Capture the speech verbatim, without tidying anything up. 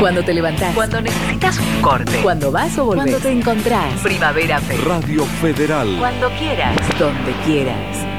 Cuando te levantás. Cuando necesitas un corte. Cuando vas o volvés. Cuando te encontrás. Primavera Feliz. Radio Federal. Cuando quieras. Donde quieras.